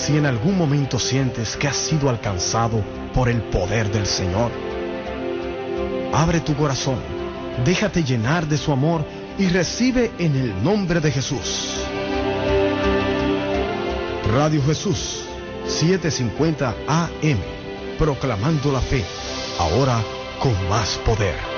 si en algún momento sientes que has sido alcanzado por el poder del Señor. Abre tu corazón, déjate llenar de su amor y recibe en el nombre de Jesús. Radio Jesús, 750 AM, proclamando la fe, ahora con más poder.